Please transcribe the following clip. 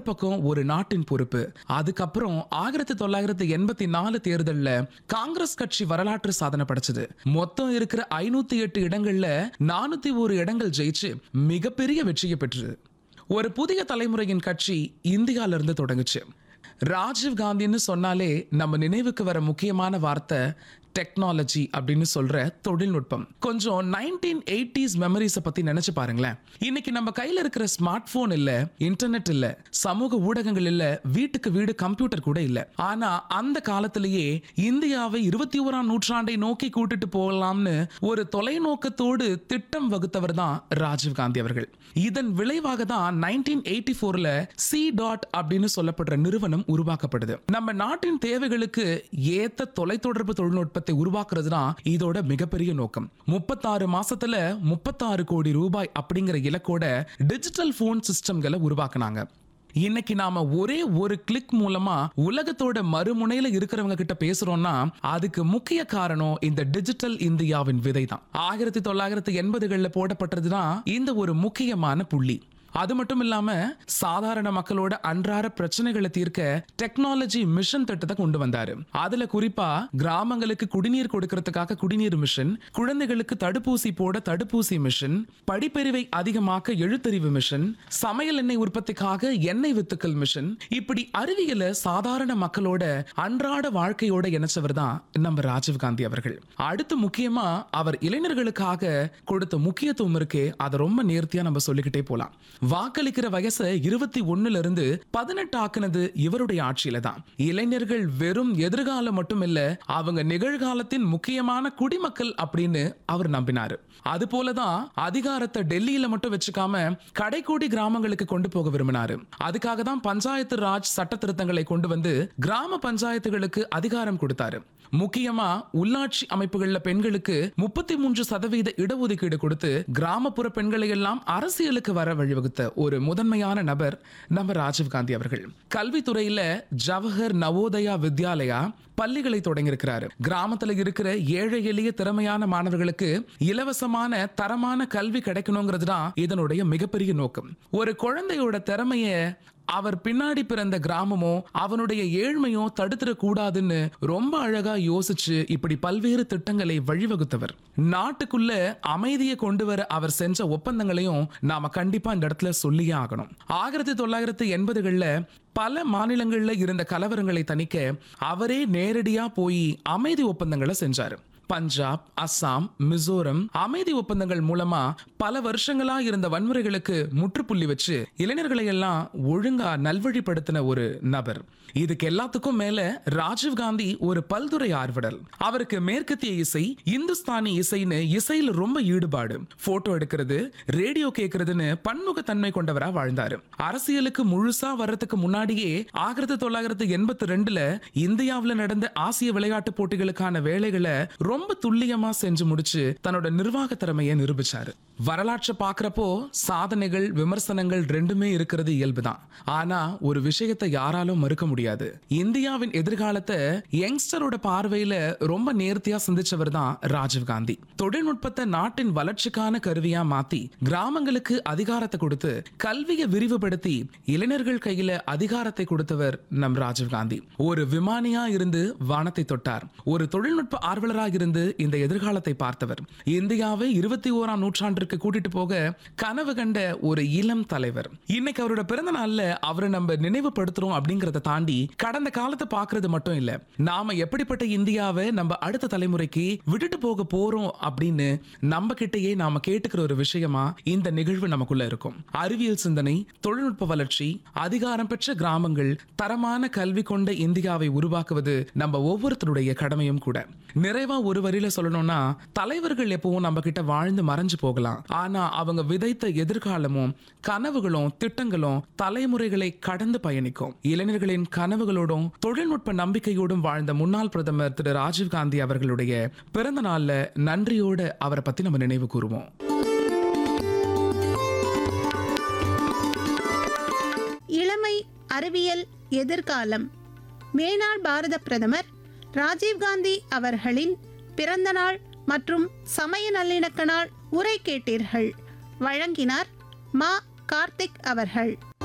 பக்கம் ஒரு நாட்டின் பொறுப்பு. அதுக்கப்புறம் 1984 தேர்தல்ல காங்கிரஸ் கட்சி வரலாற்று சாதனை படைச்சது. மொத்தம் இருக்கிற 508 இடங்கள்ல 401 இடங்கள் ஜெயிச்சு மிகப்பெரிய வெற்றியை பெற்றது. ஒரு புதிய தலைமுறையின் கட்சி இந்தியால இருந்து தொடங்குச்சு. ராஜீவ் காந்தின்னு சொன்னாலே நம்ம நினைவுக்கு வர முக்கியமான வார்த்தை டெக்னாலஜி அப்படின்னு சொல்ற தொழில்நுட்பம். கொஞ்சம் 1980s மெமரிஸை பத்தி நினைச்சு பாருங்களேன். இன்னைக்கு நம்ம கையில இருக்கிற ஸ்மார்ட் போன் இல்ல, இன்டர்நெட் இல்ல, சமூக ஊடகங்கள் இல்ல, வீட்டுக்கு வீடு கம்ப்யூட்டர் கூட இல்ல. ஆனா அந்த காலத்திலேயே இந்தியாவை 21ஆம் நூற்றாண்டை நோக்கி கூட்டிட்டு போகலாம்னு ஒரு தொலைநோக்கத்தோடு திட்டம் வகுத்தவர் தான் ராஜீவ் காந்தி அவர்கள். இதன் விளைவாக தான் 1984ல C.DOT அப்படின்னு சொல்லப்படுற நிறுவனம் உருவாக்கப்படுது. நம்ம நாட்டின் தேவைகளுக்கு ஏத்த தொலைத்தொடர்பு தொழில்நுட்பத்தை உருவாக்குறதுனா இதோட மிகப்பெரிய நோக்கம். 36 மாசத்துல 36 கோடி ரூபாய் அப்படிங்கிற இலக்கோட டிஜிட்டல் போன் சிஸ்டம்களை உருவாக்குனாங்க. இன்னைக்கு நாம ஒரே ஒரு கிளிக் மூலமா உலகத்தோட மறுமுனையில இருக்கிறவங்க கிட்ட பேசுறோம்னா அதுக்கு முக்கிய காரணம் இந்த டிஜிட்டல் இந்தியாவின் விதை தான். 1980களில் போடப்பட்டதுதான் இந்த ஒரு முக்கியமான புள்ளி. அது மட்டும் இல்லாம சாதாரண மக்களோட அன்றாட பிரச்சனைகளை தீர்க்க டெக்னாலஜி மிஷன் திட்டத்தை கொண்டு வந்தாரு. அதுல குறிப்பா கிராமங்களுக்கு குடிநீர் கொடுக்கறதுக்காக குடிநீர் மிஷன், குழந்தைகளுக்கு தடுப்பூசி போட தடுப்பூசி மிஷன், படிப்பறிவை அதிகமாக்க எழுத்தறிவு மிஷன், சமையல் எண்ணெய் உற்பத்திக்காக எண்ணெய் வித்துக்கள் மிஷன், இப்படி அறிவியல சாதாரண மக்களோட அன்றாட வாழ்க்கையோட இணைச்சவர் தான் நம்ம ராஜீவ் காந்தி அவர்கள். அடுத்து முக்கியமா அவர் இளைஞர்களுக்காக கொடுத்த முக்கியத்துவம் இருக்கே, அதை ரொம்ப நேர்த்தியா நம்ம சொல்லிக்கிட்டே போலாம். வாக்களிக்கிற வயசை 21ல இருந்து 18 ஆக்குனது இவருடைய ஆட்சியில தான். இளைஞர்கள் வெறும் எதிர்காலம் மட்டும் இல்ல, அவங்க நிகழ்காலத்தின் முக்கியமான குடிமக்கள் அப்படின்னு அவர் நம்பினாரு. அது போலதான் அதிகாரத்தை டெல்லியில மட்டும் வச்சுக்காம கடைக்கோடி கிராமங்களுக்கு கொண்டு போக விரும்பினாரு. அதுக்காக தான் பஞ்சாயத்து ராஜ் சட்ட திருத்தங்களை கொண்டு வந்து கிராம பஞ்சாயத்துகளுக்கு அதிகாரம் கொடுத்தாரு. முக்கியமா உள்ளாட்சி அமைப்புகள்ல பெண்களுக்கு 33% இடஒதுக்கீடு கொடுத்து கிராமப்புற பெண்களை எல்லாம் அரசியலுக்கு வர வழிவகுத்த ஒரு முதன்மையான நபர் நம்ம ராஜீவ் காந்தி அவர்கள். கல்வித்துறையில ஜவஹர் நவோதயா வித்யாலயா பள்ளிகளை தொடங்கியிருக்கிறாரு. கிராமத்துல இருக்கிற ஏழை எளிய திறமையான மாணவர்களுக்கு இலவசமான தரமான கல்வி கிடைக்கணுங்கிறது தான் இதனுடைய மிகப்பெரிய நோக்கம். ஒரு குழந்தையோட திறமைய அவர் பின்னாடி பிறந்த கிராமமோ அவனுடைய ஏழ்மையோ தடுத்துட கூடாதுன்னு ரொம்ப அழகா யோசிச்சு இப்படி பல்வேறு திட்டங்களை வழிவகுத்தவர். நாட்டுக்குள்ள அமைதியை கொண்டு வர அவர் செஞ்ச ஒப்பந்தங்களையும் நாம கண்டிப்பா இந்த இடத்துல சொல்லியே ஆகணும். 1980களில் பல மாநிலங்கள்ல இருந்த கலவரங்களை தணிக்க அவரே நேரடியா போய் அமைதி ஒப்பந்தங்களை செஞ்சாரு. பஞ்சாப், அஸ்ஸாம், மிசோரம் அமைதி ஒப்பந்தங்கள் மூலமா பல வருஷங்களா இருந்த வன்முறைகளுக்கு முற்றுப்புள்ளி வச்சு இளைஞர்களை எல்லாம் ஒழுங்கா நல்வழிப்படுத்தின ஒரு நபர். இதுக்கு எல்லாத்துக்கும் மேல ராஜீவ் காந்தி ஒரு பல்துறை ஆர்வலர். அவருக்கு மேற்கத்திய இசை, இந்துஸ்தானி இசைன்னு இசையில ரொம்ப ஈடுபாடு. போட்டோ எடுக்கிறது, ரேடியோ கேட்கறதுன்னு பன்முகத்தன்மை கொண்டவரா வாழ்ந்தாரு. அரசியலுக்கு முழுசா வர்றதுக்கு முன்னாடியே 1982ல இந்தியாவில் நடந்த ஆசிய விளையாட்டு போட்டிகளுக்கான வேலைகளை ரொம்ப துல்லியமா செஞ்சு முடிச்சு தன்னோட நிர்வாக திறமையை நிரூபிச்சாரு. வரலாற்றை பாக்குறப்போ சாதனைகள், விமர்சனங்கள் ரெண்டுமே இருக்கிறது இயல்புதான். ஆனா ஒரு விஷயத்தை யாராலும் மறுக்க முடியாது. இந்தியாவின் எதிர்காலத்தை யங்ஸ்டரோட பார்வையில ரொம்ப நேர்த்தியா சிந்திச்சவர் தான் ராஜீவ் காந்தி. தொழில்நுட்பத்தை நாட்டின் வளர்ச்சிக்கான கருவியா மாத்தி கிராமங்களுக்கு அதிகாரத்தை கொடுத்து கல்வியை விரிவுபடுத்தி இளைஞர்கள் கையில அதிகாரத்தை கொடுத்தவர் நம் ராஜீவ் காந்தி. ஒரு விமானியா இருந்து வானத்தை தொட்டார். ஒரு தொழில்நுட்ப ஆர்வலராக இருந்து இந்த எதிர்காலத்தை பார்த்தவர். இந்தியாவை 21ஆம் நூற்றாண்டிற்கு கூட்டிட்டு போக கனவு கண்ட ஒரு இளம் தலைவர். இன்னைக்கு அவரோட பிறந்த நாள்ல அவரை நம்ம நினைவுபடுத்துறோம் அப்படிங்கறத தாண்டி கடந்த காலத்தை பார்க்கிறது மட்டும் இல்ல, நாம எப்படிப்பட்ட இந்தியாவை நம்ம அடுத்த தலைமுறைக்கு விட்டுட்டு போக போறோம் அப்படின்னு நம்ம கிட்டயே நாம கேட்டுக்கிற ஒரு விஷயமா இந்த நிகழ்வு நமக்குள்ள இருக்கும். அறிவியல் சிந்தனை, தொழில்நுட்ப வளர்ச்சி, அதிகாரம் பெற்ற கிராமங்கள், தரமான கல்வி கொண்ட இந்தியாவை உருவாக்குவது நம்ம ஒவ்வொருத்தருடைய கடமையும் கூட. நிறைவா ஒரு வரியில சொல்லணும்னா, தலைவர்கள் எப்பவும் நம்ம கிட்ட வாழ்ந்து மறைஞ்சு போகலாம், ஆனா அவங்க விதைத்த எதிர்காலமும் கனவுகளும் திட்டங்களும் தலைமுறைகளை கடந்து பயணிக்கும். இளைஞர்களின் கனவுகளோடும் தொழில்நுட்ப நம்பிக்கையோடும் வாழ்ந்த முன்னாள் பிரதமர் திரு ராஜீவ் காந்தி அவர்களுடைய பிறந்த நாள்ல நன்றியோட அவரை பத்தி நம்ம நினைவு கூறுவோம். இளமை, அறிவியல், எதிர்காலம். மேனாள் பாரத பிரதமர் ராஜீவ்காந்தி அவர்களின் பிறந்த நாள் மற்றும் சமய நல்லிணக்க நாள் உரை கேட்டீர்கள். வழங்கினார் மா கார்த்திக் அவர்கள்.